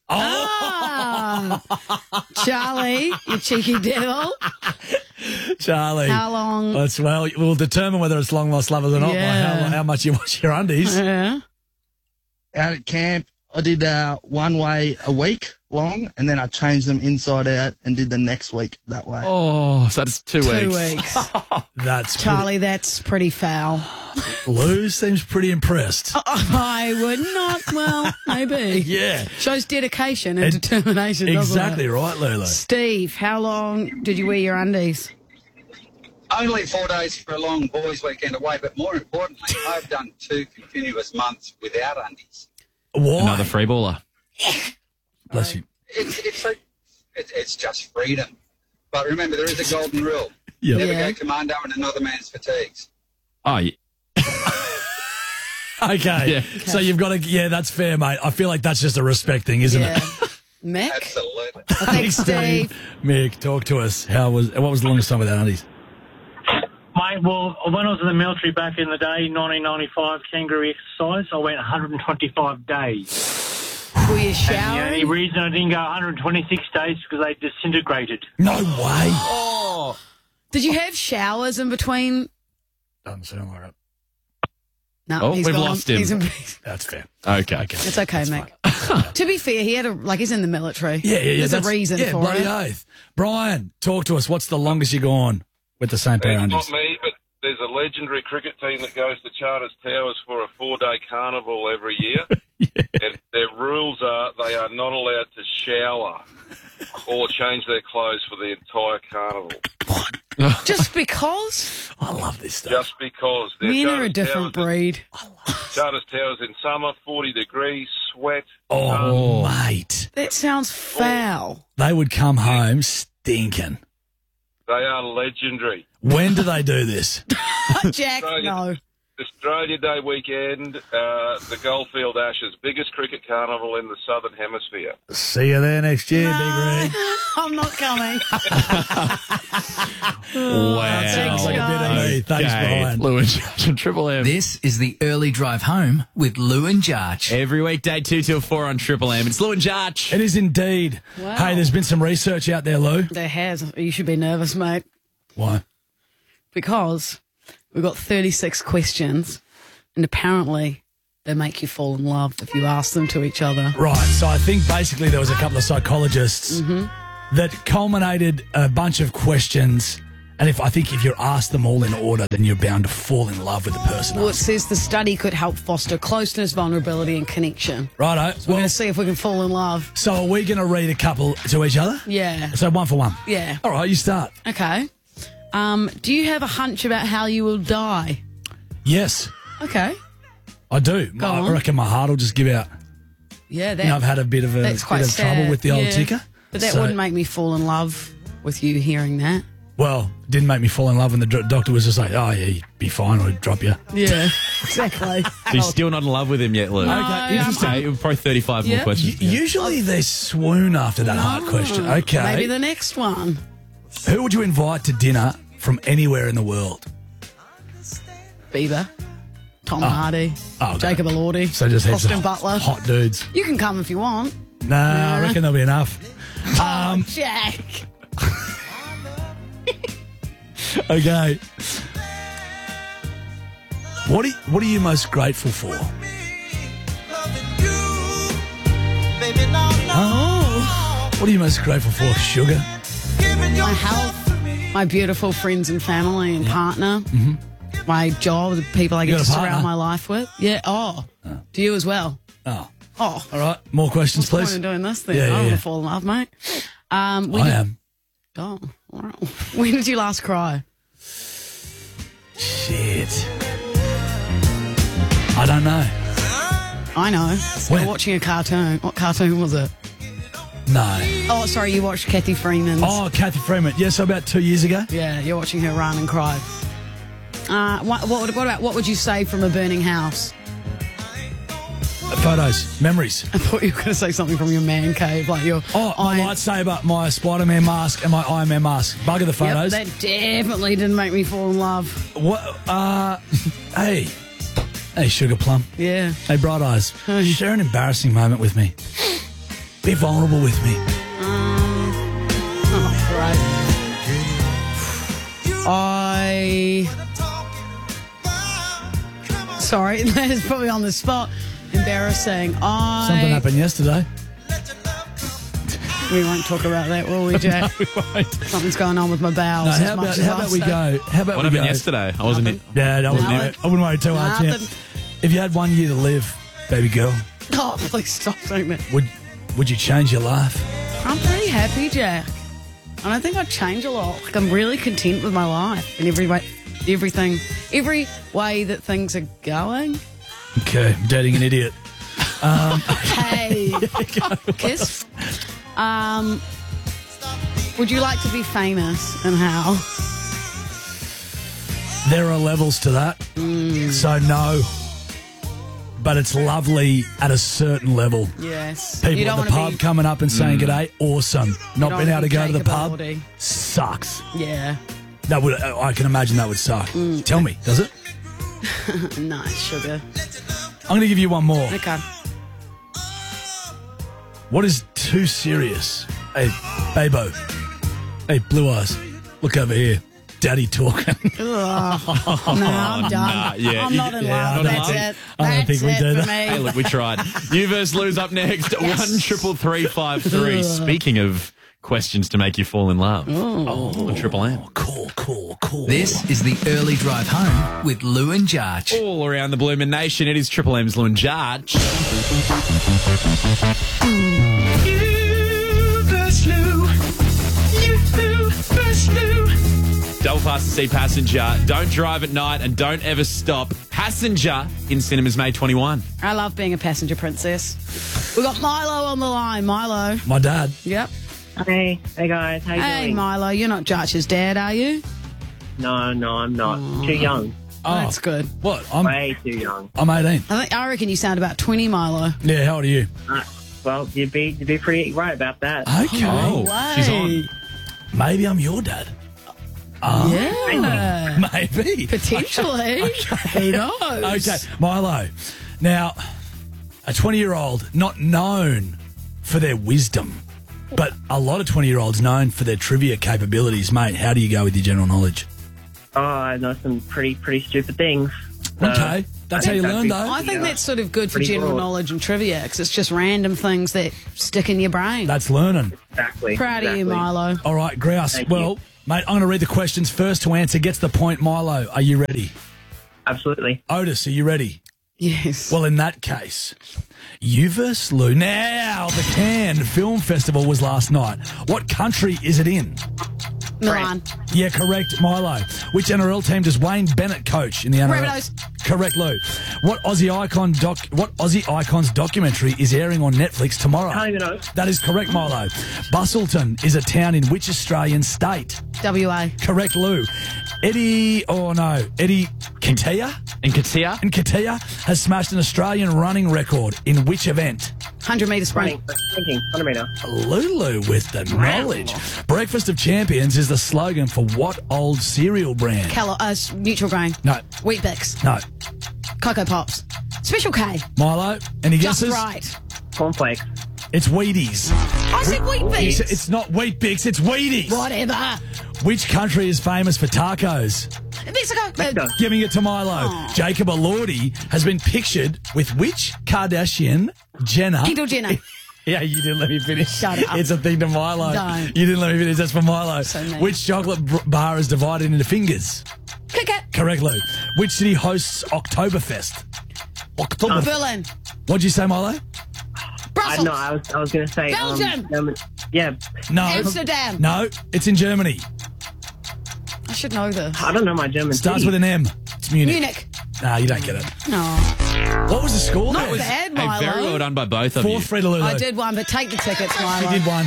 Speaker 1: Ah, Charlie, you cheeky devil.
Speaker 2: Charlie.
Speaker 1: How long?
Speaker 2: That's, well, we'll determine whether it's long lost lovers or not
Speaker 1: Yeah.
Speaker 2: by how, how much you wash your undies.
Speaker 1: Yeah.
Speaker 4: Out at camp, I did uh, one way a week long, and then I changed them inside out and did the next week that way.
Speaker 5: Oh, so that's two,
Speaker 1: Two
Speaker 5: weeks.
Speaker 1: weeks.
Speaker 2: That's
Speaker 1: Charlie, that's pretty foul.
Speaker 2: pretty, Lou seems pretty impressed.
Speaker 1: I would not. Well, maybe.
Speaker 2: Yeah.
Speaker 1: Shows dedication and
Speaker 2: It-
Speaker 1: determination, doesn't
Speaker 2: Exactly
Speaker 1: it?
Speaker 2: right, Lulu.
Speaker 1: Steve, how long did you wear your undies?
Speaker 23: Only four days for a long boys' weekend away, but more importantly, I've done two continuous months without undies.
Speaker 2: Why?
Speaker 5: Another free baller.
Speaker 2: Bless you.
Speaker 23: It's it's a, it's, it's just freedom. But remember, there is a golden rule.
Speaker 2: Yeah.
Speaker 23: Never
Speaker 1: Yeah.
Speaker 23: go commando in another man's fatigues.
Speaker 5: Oh, yeah.
Speaker 2: Okay.
Speaker 5: Yeah.
Speaker 2: So you've got to, yeah, that's fair, mate. I feel like that's just a respect thing, isn't
Speaker 1: Yeah.
Speaker 2: it?
Speaker 1: Mick?
Speaker 23: Absolutely.
Speaker 1: Thanks, Steve.
Speaker 2: Mick, talk to us. How was, what was the longest time without undies?
Speaker 24: Mate, well, when I was in the military back in the day, nineteen ninety-five, kangaroo exercise, I went one hundred twenty-five days.
Speaker 1: Were you
Speaker 24: And the
Speaker 1: showering?
Speaker 24: only reason I didn't go one hundred twenty-six days is because they disintegrated.
Speaker 2: No way.
Speaker 1: Oh. Did you have showers in between?
Speaker 2: Doesn't sound like it.
Speaker 1: No,
Speaker 5: Oh,
Speaker 1: he's
Speaker 5: we've
Speaker 1: gone.
Speaker 5: lost him.
Speaker 1: He's in-
Speaker 2: That's fair.
Speaker 5: Okay.
Speaker 1: It's okay, Mick. To be fair, he had a, like, he's in the military.
Speaker 2: Yeah, yeah, yeah.
Speaker 1: There's a
Speaker 2: that's-
Speaker 1: reason
Speaker 2: yeah,
Speaker 1: for
Speaker 2: bloody
Speaker 1: it.
Speaker 2: oath. Brian, talk to us. What's the longest you've gone with the same pair of
Speaker 25: It's
Speaker 2: undies?
Speaker 25: not me, but there's a legendary cricket team that goes to Charters Towers for a four-day carnival every year. And their rules are they are not allowed to shower or change their clothes for the entire carnival.
Speaker 1: Just because?
Speaker 2: I love this stuff.
Speaker 25: Just because. They're
Speaker 1: Men are a
Speaker 25: Charters
Speaker 1: different
Speaker 25: Towers-
Speaker 1: breed.
Speaker 25: Charters Towers in summer, forty degrees, sweat.
Speaker 2: Oh,
Speaker 25: um,
Speaker 2: mate.
Speaker 1: That sounds foul.
Speaker 2: They would come home stinking.
Speaker 25: They are legendary.
Speaker 2: When do they do this?
Speaker 1: Jack,
Speaker 25: Australia,
Speaker 1: no.
Speaker 25: Australia Day weekend, uh, the Goldfield Ashes, biggest cricket carnival in the Southern Hemisphere.
Speaker 2: See you there next year, Big Rig.
Speaker 1: I'm not coming.
Speaker 5: Wow.
Speaker 1: Thanks,
Speaker 2: like a bit of me. Thanks,
Speaker 5: Okay.
Speaker 2: Brian.
Speaker 5: Lou and Jarch on Triple M.
Speaker 6: This is the Early Drive Home with Lou and Jarch.
Speaker 5: Every weekday, two till four on Triple M. It's Lou and Jarch.
Speaker 2: It is indeed.
Speaker 1: Wow.
Speaker 2: Hey, there's been some research out there, Lou.
Speaker 1: There has. You should be nervous, mate.
Speaker 2: Why?
Speaker 1: Because we've got thirty-six questions, and apparently they make you fall in love if you ask them to each other.
Speaker 2: Right. So I think basically there was a couple of psychologists
Speaker 1: Mm-hmm.
Speaker 2: that culminated a bunch of questions. And if I think if you're asked them all in order, then you're bound to fall in love with the person.
Speaker 1: Well, it says the study could help foster closeness, vulnerability, and connection.
Speaker 2: Righto.
Speaker 1: So we're going to see if we can fall in love.
Speaker 2: So are we going to read a couple to each other?
Speaker 1: Yeah.
Speaker 2: So one for one.
Speaker 1: Yeah.
Speaker 2: All right, you start.
Speaker 1: Okay. Um, do you have a hunch about how you will die?
Speaker 2: Yes,
Speaker 1: Okay.
Speaker 2: I do.
Speaker 1: Go
Speaker 2: I
Speaker 1: on.
Speaker 2: reckon my heart will just give out.
Speaker 1: Yeah, that,
Speaker 2: You know, I've had a bit of a
Speaker 1: that's quite
Speaker 2: bit of
Speaker 1: sad.
Speaker 2: trouble with the old
Speaker 1: Yeah.
Speaker 2: ticker.
Speaker 1: But that
Speaker 2: So-
Speaker 1: wouldn't make me fall in love with you hearing that.
Speaker 2: Well, it didn't make me fall in love when the do- doctor was just like, oh, yeah, you'd be fine, or he'd drop you.
Speaker 1: Yeah, exactly.
Speaker 5: So you're still not in love with him yet, Luke?
Speaker 1: No,
Speaker 2: Okay, interesting.
Speaker 5: Okay, probably thirty-five more
Speaker 1: Yeah.
Speaker 5: questions.
Speaker 2: U- Usually they swoon after that heart question. Okay.
Speaker 1: Maybe the next one.
Speaker 2: Who would you invite to dinner from anywhere in the world?
Speaker 1: Bieber, Tom Hardy,
Speaker 2: Oh, okay.
Speaker 1: Jacob Elordi,
Speaker 2: So just heaps
Speaker 1: Austin
Speaker 2: of
Speaker 1: Butler.
Speaker 2: hot dudes.
Speaker 1: You can come if you want.
Speaker 2: Nah, I reckon there'll be enough. Um,
Speaker 1: Jack.
Speaker 2: okay. What are, what are you most grateful for?
Speaker 1: Oh.
Speaker 2: What are you most grateful for, sugar?
Speaker 1: My health, my beautiful friends and family and partner,
Speaker 2: Mm-hmm.
Speaker 1: my job, the people I
Speaker 2: You
Speaker 1: get
Speaker 2: got
Speaker 1: to
Speaker 2: a
Speaker 1: surround
Speaker 2: partner?
Speaker 1: my life with. Yeah. Oh. To you as well.
Speaker 2: Oh.
Speaker 1: Oh.
Speaker 2: All right. More questions,
Speaker 1: What's
Speaker 2: please.
Speaker 1: the point of doing this thing?
Speaker 2: Yeah,
Speaker 1: I
Speaker 2: yeah,
Speaker 1: want
Speaker 2: yeah.
Speaker 1: to fall in love, mate. Um, when
Speaker 2: I
Speaker 1: did-
Speaker 2: am.
Speaker 1: Oh, wow. When did you last cry?
Speaker 2: Shit. I don't know.
Speaker 1: I know.
Speaker 2: When?
Speaker 1: We're watching a cartoon. What cartoon was it?
Speaker 2: No.
Speaker 1: Oh, sorry, you watched Kathy Freeman's.
Speaker 2: Oh, Kathy Freeman. Yeah, so about two years ago.
Speaker 1: Yeah, you're watching her run and cry. Uh, what, what, what about, what would you say from a burning house?
Speaker 2: Photos, memories.
Speaker 1: I thought you were going to say something from your man cave, like your
Speaker 2: Oh, my
Speaker 1: Iron-
Speaker 2: lightsaber, my Spider-Man mask, and my Iron Man mask. Bugger the
Speaker 1: Yep,
Speaker 2: photos.
Speaker 1: that definitely didn't make me fall in love.
Speaker 2: What? Uh, hey, hey, Sugar Plum.
Speaker 1: Yeah.
Speaker 2: Hey, Bright Eyes. Share an embarrassing moment with me. Be vulnerable with me.
Speaker 1: Oh, great. I. Sorry, that is probably on the spot. Embarrassing. I.
Speaker 2: Something happened yesterday.
Speaker 1: We won't talk about that, will we, Jack?
Speaker 2: we won't.
Speaker 1: Something's going on with my bowels.
Speaker 2: No,
Speaker 1: as
Speaker 2: how
Speaker 1: much
Speaker 2: about,
Speaker 1: as
Speaker 2: how
Speaker 1: I
Speaker 2: about we
Speaker 1: say.
Speaker 2: go? How about
Speaker 5: What
Speaker 2: we
Speaker 5: happened
Speaker 2: go?
Speaker 5: yesterday? I wasn't in.
Speaker 2: Yeah, I wouldn't,
Speaker 1: Nothing.
Speaker 2: I wouldn't worry too hard.
Speaker 1: Nothing.
Speaker 2: Champ. If you had one year to live, baby girl,
Speaker 1: Oh, please stop saying that.
Speaker 2: would would you change your life?
Speaker 1: I'm pretty happy, Jack. I don't think I'd change a lot. Like, I'm really content with my life in every way, everything, every way that things are going.
Speaker 2: Okay, I'm dating an idiot. Um,
Speaker 1: Hey, kiss. Um, would you like to be famous, and how?
Speaker 2: there are levels to that,
Speaker 1: Mm.
Speaker 2: so no. But it's lovely at a certain level.
Speaker 1: Yes. You
Speaker 2: People
Speaker 1: don't
Speaker 2: at the
Speaker 1: wanna
Speaker 2: pub
Speaker 1: be-
Speaker 2: coming up and saying g'day, awesome. Not
Speaker 1: don't
Speaker 2: being able
Speaker 1: wanna
Speaker 2: to
Speaker 1: be
Speaker 2: go to the
Speaker 1: Jacob
Speaker 2: pub
Speaker 1: Elordi.
Speaker 2: sucks.
Speaker 1: Yeah.
Speaker 2: That would I can imagine that would suck.
Speaker 1: Mm.
Speaker 2: Tell me, does it?
Speaker 1: Nice, sugar.
Speaker 2: I'm going to give you one more.
Speaker 1: Okay.
Speaker 2: What is too serious? Hey, Babo. Hey, Blue Eyes. Look over here. Daddy talking.
Speaker 1: Ugh. no, I'm done.
Speaker 5: Nah, yeah,
Speaker 1: I'm
Speaker 5: you-
Speaker 1: not in
Speaker 2: yeah,
Speaker 1: love.
Speaker 2: I don't
Speaker 1: That's
Speaker 2: think-
Speaker 1: it.
Speaker 2: I don't
Speaker 1: That's
Speaker 2: think we
Speaker 1: it
Speaker 2: do
Speaker 1: for
Speaker 2: that.
Speaker 1: me.
Speaker 5: Hey, look, we tried. You versus Lou's up next.
Speaker 1: Yes.
Speaker 5: One triple three five three. Speaking of questions to make you fall in love. Oh, on Triple M.
Speaker 2: Cool, cool, cool.
Speaker 6: This is the early drive home with Lou and Jarch.
Speaker 5: All around the Bloomin' Nation, it is Triple M's Lou and Jarch. Double fast to see Passenger. Don't drive at night and don't ever stop. Passenger in cinemas May twenty-first.
Speaker 1: I love being a passenger princess. We got Milo on the line. Milo.
Speaker 2: My dad.
Speaker 1: Yep.
Speaker 7: Hey, hey guys, how you
Speaker 1: Hey,
Speaker 7: doing?
Speaker 1: Milo. You're not Jarch's dad, are you?
Speaker 7: No, no, I'm not. Too young.
Speaker 2: Oh,
Speaker 1: That's good.
Speaker 2: What? I'm
Speaker 7: Way too young.
Speaker 2: I'm eighteen.
Speaker 1: I think I reckon you sound about twenty, Milo.
Speaker 2: Yeah, how old are you?
Speaker 7: Uh, well, you'd be you'd be pretty right about that.
Speaker 2: Okay.
Speaker 1: Oh,
Speaker 2: She's
Speaker 1: way.
Speaker 2: on. Maybe I'm your dad. Oh,
Speaker 1: Yeah.
Speaker 2: maybe.
Speaker 1: Potentially. Who knows?
Speaker 2: Okay, Milo. Now, a twenty-year-old not known for their wisdom, but a lot of twenty-year-olds known for their trivia capabilities. Mate, how do you go with your general knowledge?
Speaker 7: Oh, I know some pretty pretty stupid things. So,
Speaker 2: Okay. That's how you learn, though.
Speaker 1: I think that's sort of good for
Speaker 7: Pretty
Speaker 1: general
Speaker 7: broad.
Speaker 1: knowledge and trivia because it's just random things that stick in your brain.
Speaker 2: That's learning.
Speaker 7: Exactly.
Speaker 1: Proud of you,
Speaker 7: exactly.
Speaker 1: Milo.
Speaker 2: All right, Grouse.
Speaker 7: Thank
Speaker 2: well,
Speaker 7: you.
Speaker 2: mate, I'm going to read the questions. First to answer gets the point. Milo, are you ready?
Speaker 7: Absolutely.
Speaker 2: Otis, are you ready?
Speaker 1: Yes.
Speaker 2: Well, in that case, you versus Lou. Now, the Cannes Film Festival was last night. What country is it in?
Speaker 1: Milan.
Speaker 2: Yeah, correct, Milo. Which N R L team does Wayne Bennett coach in the N R L?
Speaker 1: Rabbitohs.
Speaker 2: Correct, Lou. What Aussie icon doc? What Aussie Icons documentary is airing on Netflix tomorrow?
Speaker 7: Can't even know.
Speaker 2: That is correct, Milo. Bustleton is a town in which Australian state?
Speaker 1: W A.
Speaker 2: Correct, Lou. Eddie, oh no, Eddie Katia?
Speaker 5: In Katia?
Speaker 2: And Katia has smashed an Australian running record in which event?
Speaker 1: one hundred metre sprint.
Speaker 7: Running. Thinking. one hundred metre.
Speaker 2: Lulu with the knowledge. Breakfast of Champions is the slogan for what old cereal brand?
Speaker 1: Calo- uh, s- neutral grain.
Speaker 2: No,
Speaker 1: Wheat Bix.
Speaker 2: no.
Speaker 1: Cocoa Pops. Special K.
Speaker 2: Milo, any
Speaker 1: Just
Speaker 2: guesses?
Speaker 1: right.
Speaker 7: Cornflakes.
Speaker 2: It's Wheaties.
Speaker 1: I said Wheat
Speaker 2: It's,
Speaker 1: Bix.
Speaker 2: it's not Wheat Bix, it's Wheaties.
Speaker 1: Whatever.
Speaker 2: Which country is famous for tacos?
Speaker 1: Mexico.
Speaker 7: Mexico.
Speaker 1: Uh,
Speaker 2: Giving it to Milo.
Speaker 1: Aw.
Speaker 2: Jacob Elordi has been pictured with which Kardashian Jenner?
Speaker 1: Kendall Jenner.
Speaker 2: Yeah, you didn't let me finish.
Speaker 1: Shut up.
Speaker 2: It's a thing to Milo.
Speaker 1: Don't.
Speaker 2: You didn't let me finish. That's for Milo.
Speaker 1: So mean.
Speaker 2: Which chocolate br- bar is divided into fingers?
Speaker 1: Kit Kat.
Speaker 2: Correct, Lou. Which city hosts Oktoberfest? Oktoberfest.
Speaker 1: Berlin.
Speaker 2: What'd you say, Milo?
Speaker 7: I
Speaker 1: Brussels.
Speaker 7: know. I was. I was going to say.
Speaker 1: Belgium.
Speaker 7: Um, German- yeah.
Speaker 2: No.
Speaker 1: Amsterdam.
Speaker 2: No, it's in Germany.
Speaker 1: I should know this.
Speaker 7: I don't know my German.
Speaker 2: Starts
Speaker 7: city.
Speaker 2: with an M. It's Munich.
Speaker 1: Munich.
Speaker 2: Nah, you don't get it.
Speaker 1: No.
Speaker 2: What was the score
Speaker 1: Not
Speaker 2: there?
Speaker 1: bad,
Speaker 5: Hey,
Speaker 1: Milo.
Speaker 5: very well done by both of
Speaker 2: Four
Speaker 5: you.
Speaker 2: Frida Lulu.
Speaker 1: I did one, but take the tickets, Milo.
Speaker 2: You did one.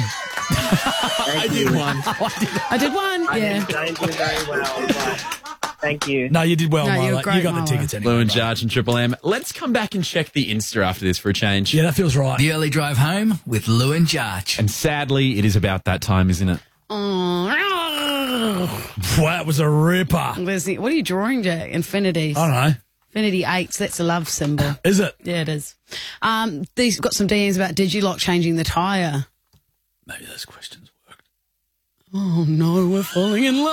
Speaker 5: I did one.
Speaker 1: I did one.
Speaker 7: I
Speaker 1: Yeah.
Speaker 7: didn't, I didn't do very well. But thank you.
Speaker 2: No, you did well,
Speaker 1: No, you were
Speaker 2: Milo.
Speaker 1: great,
Speaker 2: You got
Speaker 1: Milo.
Speaker 2: the tickets anyway.
Speaker 5: Lou and Jarge and Triple M. Let's come back and check the Insta after this for a change.
Speaker 2: Yeah, that feels right.
Speaker 6: The early drive home with Lou and Jarge.
Speaker 5: And sadly, it is about that time, isn't it?
Speaker 1: Oh.
Speaker 2: Wow, that was a ripper.
Speaker 1: Where's the, what are you drawing, Jack? Infinities.
Speaker 2: I don't know.
Speaker 1: Infinity eights. That's a love symbol.
Speaker 2: Is it?
Speaker 1: Yeah, it is. Um, these got some D Ms about Digilock changing the tyre.
Speaker 2: Maybe those questions worked.
Speaker 1: Oh no, we're falling in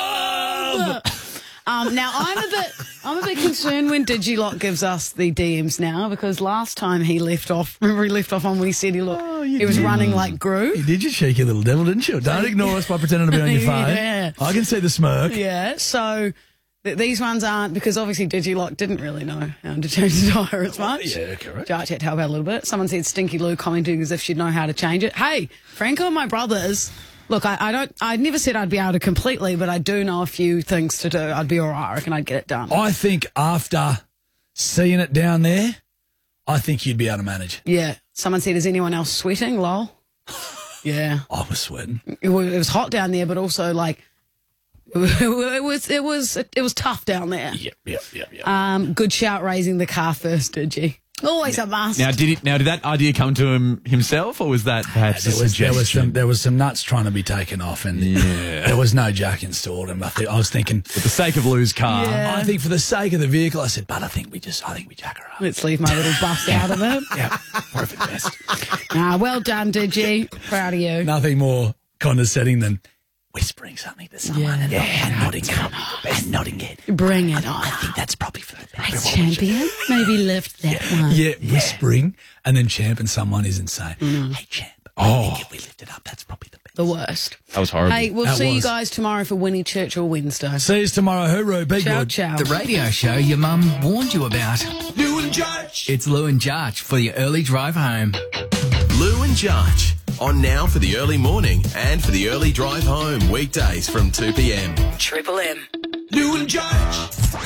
Speaker 1: love. um, now I'm a bit, I'm a bit concerned when Digilock gives us the D Ms now because last time he left off. Remember, he left off on when he said he looked,
Speaker 2: Oh, you
Speaker 1: he was
Speaker 2: did.
Speaker 1: running like Gru.
Speaker 2: You did, you cheeky little devil, didn't you? Don't ignore us by pretending to be on your phone.
Speaker 1: Yeah.
Speaker 2: I can see the smirk.
Speaker 1: Yeah, so th- these ones aren't because obviously Digilock didn't really know how to change the tyre as much.
Speaker 2: Yeah, correct.
Speaker 1: Jarch had to help out a little bit. Someone said Stinky Lou commenting as if she'd know how to change it. Hey, Franco and my brothers. Look, I, I don't. I never said I'd be able to completely, but I do know a few things to do. I'd be all right. I reckon I'd get it done.
Speaker 2: I think after seeing it down there, I think you'd be able to manage.
Speaker 1: Yeah. Someone said, "Is anyone else sweating?" Lol. Yeah.
Speaker 2: I was sweating.
Speaker 1: It was, it was hot down there, but also like it was it was it was tough down there.
Speaker 2: Yep, yep, yep, yep.
Speaker 1: Um, good shout raising the car first, did you? Always a must.
Speaker 5: Now, did it, now did that idea come to him himself, or was that perhaps
Speaker 2: There
Speaker 5: a
Speaker 2: was, there
Speaker 5: suggestion?
Speaker 2: was some there was some nuts trying to be taken off, and
Speaker 5: Yeah.
Speaker 2: there was no jack installed. And I, think, I was thinking,
Speaker 5: For the sake of Lou's car.
Speaker 1: Yeah.
Speaker 2: I think for the sake of the vehicle, I said, but I think we just, I think we jack her up.
Speaker 1: Let's leave my little bus out of it.
Speaker 2: Yeah, perfect best.
Speaker 1: Ah, well done, Digi. Proud of you.
Speaker 2: Nothing more condescending than whispering something to someone
Speaker 1: Yeah.
Speaker 2: and, and nodding it, and nodding it.
Speaker 1: Bring it on.
Speaker 2: I think that's probably for the
Speaker 1: Hey, champion. Maybe lift that one.
Speaker 2: Yeah, whispering, and then champ and someone isn't saying,
Speaker 1: Mm.
Speaker 2: hey, champ, I think if we lift it up, that's probably the best.
Speaker 1: The worst.
Speaker 5: That was horrible.
Speaker 1: Hey, we'll
Speaker 2: That
Speaker 1: see you
Speaker 2: was.
Speaker 1: guys tomorrow for Winnie Churchill Wednesday.
Speaker 2: See you tomorrow, hooroo, be
Speaker 1: Ciao,
Speaker 2: good.
Speaker 1: ciao.
Speaker 6: The radio show your mum warned you about.
Speaker 2: Lou and Judge.
Speaker 6: It's Lou and Jarge for your early drive home.
Speaker 11: Lou and Jarge. On now for the early morning and for the early drive home. Weekdays from two p.m.
Speaker 10: Triple M.
Speaker 2: Lou and Judge.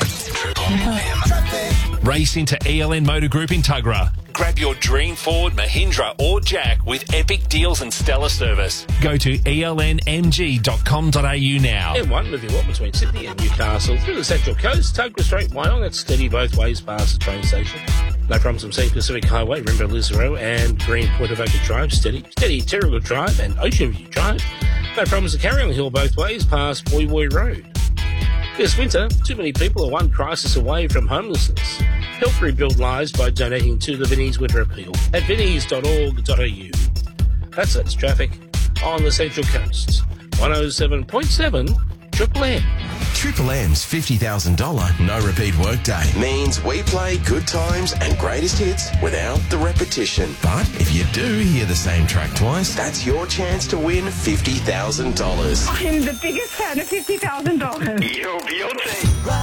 Speaker 8: Race into E L N Motor Group in Tuggerah. Grab your dream Ford, Mahindra or Jack with epic deals and stellar service. Go to E L N M G dot com dot a u now.
Speaker 9: M one moving on between Sydney and Newcastle through the Central Coast, Tuggerah Street, Wyong. It's steady both ways past the train station. No problems from Sea Pacific Highway, Rimba Lisero and Green Point of Oak Drive. Steady, steady Terrigal Drive and Ocean View Drive. No problems at Carrying Hill both ways past Boy Boy Road. This winter, too many people are one crisis away from homelessness. Help rebuild lives by donating to the Vinnie's Winter Appeal at vinnies dot org dot a u. That's it, traffic on the Central Coast. one oh seven point seven Triple M.
Speaker 11: Triple M's fifty thousand dollars no repeat workday means we play good times and greatest hits without the repetition. But if you do hear the same track twice, that's your chance to win fifty thousand dollars.
Speaker 12: I'm the biggest fan of fifty thousand dollars.
Speaker 11: Yo, Beyonce.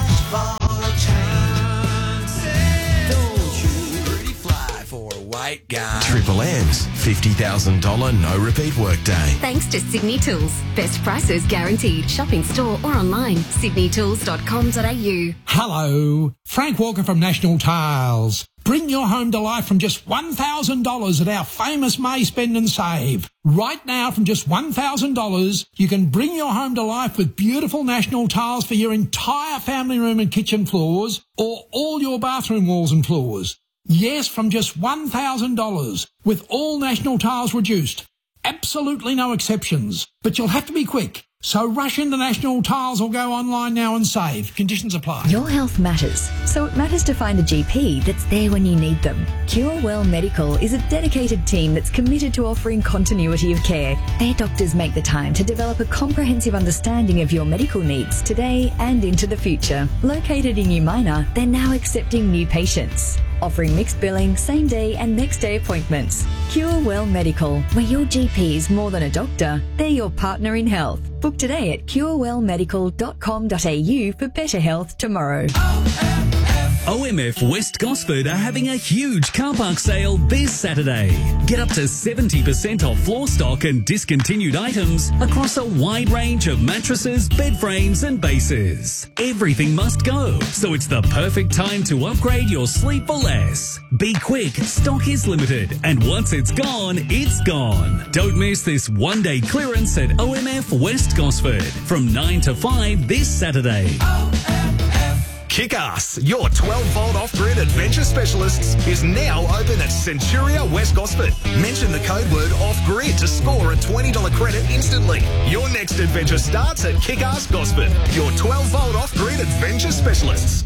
Speaker 6: White guy.
Speaker 11: Triple M's fifty thousand dollars no repeat workday.
Speaker 13: Thanks to Sydney Tools. Best prices guaranteed. Shop in store or online. sydney tools dot com dot a u.
Speaker 14: Hello, Frank Walker from National Tiles. Bring your home to life from just one thousand dollars at our famous May Spend and Save. Right now, from just one thousand dollars, you can bring your home to life with beautiful National Tiles for your entire family room and kitchen floors, or all your bathroom walls and floors. Yes, from just one thousand dollars, with all National Tiles reduced. Absolutely no exceptions. But you'll have to be quick. So rush into National Tiles or go online now and save. Conditions apply.
Speaker 19: Your health matters, so it matters to find a G P that's there when you need them. CureWell Medical is a dedicated team that's committed to offering continuity of care. Their doctors make the time to develop a comprehensive understanding of your medical needs today and into the future. Located in Umina, they're now accepting new patients, offering mixed billing, same day and next day appointments. CureWell Medical, where your G P is more than a doctor, they're your partner in health. Book today at cure well medical dot com dot a u for better health tomorrow.
Speaker 15: O M F West Gosford are having a huge car park sale this Saturday. Get up to seventy percent off floor stock and discontinued items across a wide range of mattresses, bed frames and bases. Everything must go, so it's the perfect time to upgrade your sleep for less. Be quick, stock is limited, and once it's gone, it's gone. Don't miss this one-day clearance at O M F West Gosford from nine to five this Saturday.
Speaker 16: Kick-Ass, your twelve volt off-grid adventure specialists, is now open at Centuria West Gosford. Mention the code word off-grid to score a twenty dollars credit instantly. Your next adventure starts at Kick-Ass Gosford, your twelve volt off-grid adventure specialists.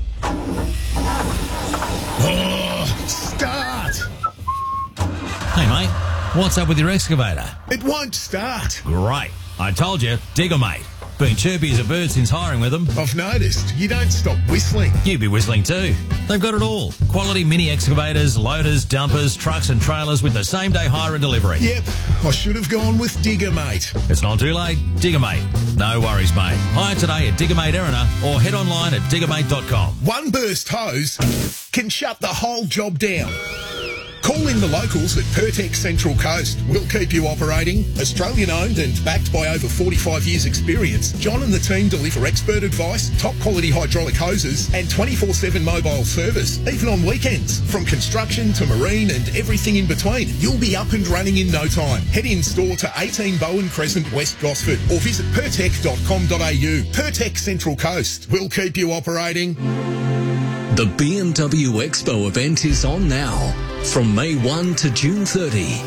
Speaker 17: Oh, start!
Speaker 26: Hey, mate, what's up with your excavator?
Speaker 17: It won't start.
Speaker 26: Great. I told you, Digger Mate. Been chirpy as a bird since hiring with them.
Speaker 17: I've noticed. You don't stop whistling.
Speaker 26: You be whistling too. They've got it all. Quality mini excavators, loaders, dumpers, trucks and trailers with the same day hire and delivery.
Speaker 17: Yep, I should have gone with Digger Mate.
Speaker 26: It's not too late. Digger Mate. No worries, mate. Hire today at Digger Mate Erina or head online at digger mate dot com.
Speaker 17: One burst hose can shut the whole job down. Call in the locals at Pertex Central Coast. We'll keep you operating. Australian owned and backed by over forty-five years experience, John and the team deliver expert advice, top quality hydraulic hoses and twenty-four seven mobile service, even on weekends. From construction to marine and everything in between, you'll be up and running in no time. Head in store to eighteen Bowen Crescent, West Gosford or visit pertec dot com dot a u. Pertex Central Coast. We'll keep you operating.
Speaker 20: The B M W Expo event is on now. From May first to June thirtieth.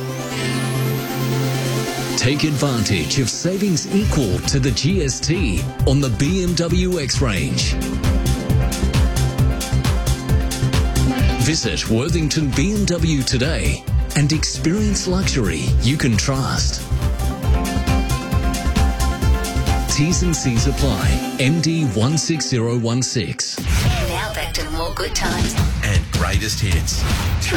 Speaker 20: Take advantage of savings equal to the G S T on the B M W X range. Visit Worthington B M W today and experience luxury you can trust. T's and C's apply. M D one six zero one six.
Speaker 13: Now back to more good times
Speaker 11: And greatest hits.